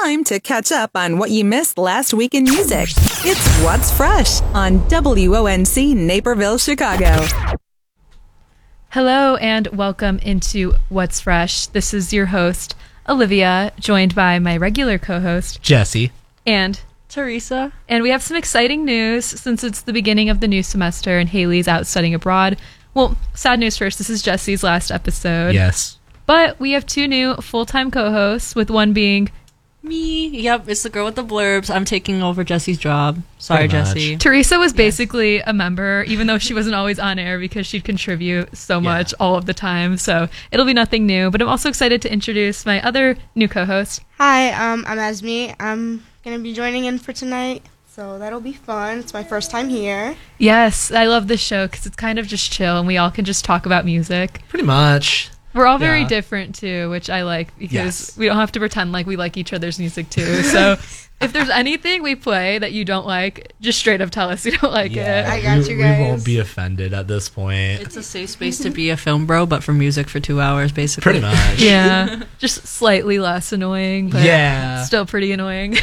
time to catch up on what you missed last week in music. It's What's Fresh on WONC Naperville, Chicago. Hello and welcome into What's Fresh. This is your host, Olivia, joined by my regular co-host, Jesse. And Teresa. And we have some exciting news since it's the beginning of the new semester and Haley's out studying abroad. Well, sad news first. This is Jesse's last episode. Yes. But we have two new full-time co-hosts, with one being Me. Yep, it's the girl with the blurbs. I'm taking over Jesse's job. Sorry, Jesse. Teresa was basically a member, even though she wasn't always on air because she'd contribute so much all of the time. So it'll be nothing new. But I'm also excited to introduce my other new co-host. Hi, I'm Esme. I'm going to be joining in for tonight. So that'll be fun. It's my first time here. Yes, I love this show because it's kind of just chill and we all can just talk about music. Pretty much. We're all very different, too, which I like because we don't have to pretend like we like each other's music, too. So if there's anything we play that you don't like, just straight up tell us you don't like it. I got you guys. We won't be offended at this point. It's a safe space to be a film bro, but for music for 2 hours, basically. Pretty much. Yeah, just slightly less annoying, but still pretty annoying.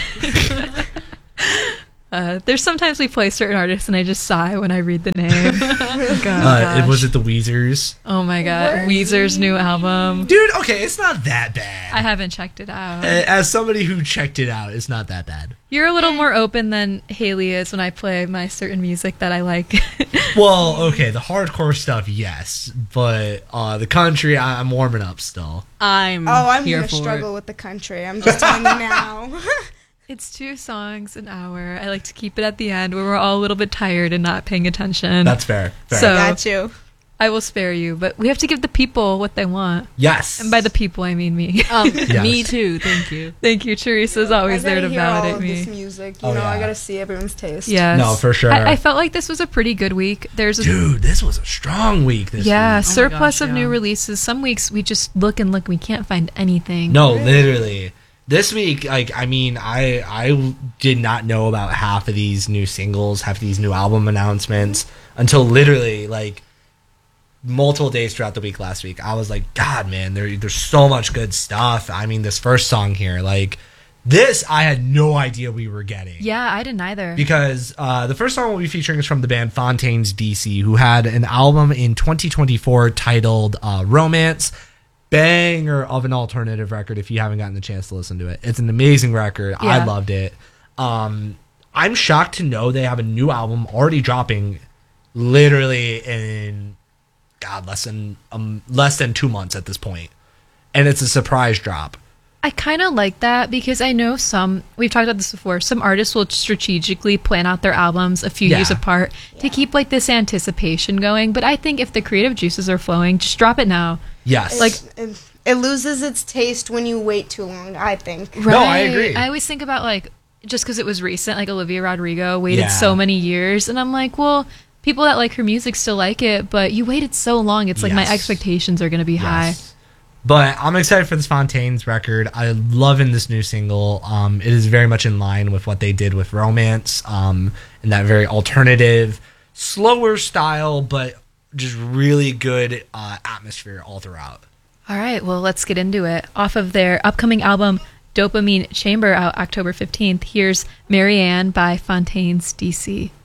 There's sometimes we play certain artists and I just sigh when I read the name. Was it the Weezers? Oh my god, Weezer's new album. Dude, okay, it's not that bad. I haven't checked it out. As somebody who checked it out, it's not that bad. You're a little more open than Haley is when I play my certain music that I like. Well, okay, the hardcore stuff, yes, but the country, I'm warming up still. I'm here going to for struggle with the country. I'm just telling you now. It's 2 songs an hour. I like to keep it at the end where we're all a little bit tired and not paying attention. That's fair. So, I got you. I will spare you, but we have to give the people what they want. Yes. And by the people, I mean me. Yes. Me too. Thank you. Thank you. Teresa's always there to validate all me. This music, I got to see everyone's taste. Yes. No, for sure. I felt like this was a pretty good week. Dude, this was a strong week this week. Surplus of new releases. Some weeks we just look and look. We can't find anything. No, literally. This week, I did not know about half of these new singles, half of these new album announcements until literally, multiple days throughout the week last week. I was like, God, man, there's so much good stuff. I mean, this first song here, this, I had no idea we were getting. Yeah, I didn't either. Because the first song we'll be featuring is from the band Fontaines DC, who had an album in 2024 titled Romance. Banger of an alternative record if you haven't gotten the chance to listen to it. It's an amazing record. Yeah. I loved it. I'm shocked to know they have a new album already dropping literally in less than 2 months at this point. And it's a surprise drop. I kind of like that because I know we've talked about this before, some artists will strategically plan out their albums a few years apart to keep this anticipation going. But I think if the creative juices are flowing, just drop it now. Yes. It loses its taste when you wait too long, I think. Right. No, I agree. I always think about just because it was recent, Olivia Rodrigo waited so many years. And I'm like, well, people that like her music still like it, but you waited so long. It's my expectations are going to be high. But I'm excited for this Fontaines record. I'm loving this new single. It is very much in line with what they did with Romance, in that very alternative, slower style, but just really good atmosphere all throughout. All right, well, let's get into it. Off of their upcoming album, Dopamine Chamber, out October 15th, here's Marianne by Fontaines DC.